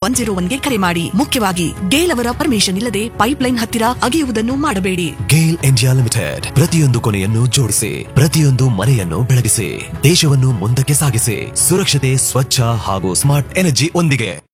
101ಗೆ ಕರೆ ಮಾಡಿ. ಮುಖ್ಯವಾಗಿ ಗೇಲ್ ಅವರ ಪರ್ಮಿಷನ್ ಇಲ್ಲದೆ ಪೈಪ್ಲೈನ್ ಹತ್ತಿರ ಅಗೆಯುವುದನ್ನು ಮಾಡಬೇಡಿ. ಗೇಲ್ ಇಂಡಿಯಾ ಲಿಮಿಟೆಡ್, ಪ್ರತಿಯೊಂದು ಕೊನೆಯನ್ನು ಜೋಡಿಸಿ, ಪ್ರತಿಯೊಂದು ಮನೆಯನ್ನು ಬೆಳಗಿಸಿ, ದೇಶವನ್ನು ಮುಂದಕ್ಕೆ ಸಾಗಿಸಿ, ಸುರಕ್ಷತೆ, ಸ್ವಚ್ಛ ಹಾಗೂ ಸ್ಮಾರ್ಟ್ ಎನರ್ಜಿ ಒಂದಿಗೆ.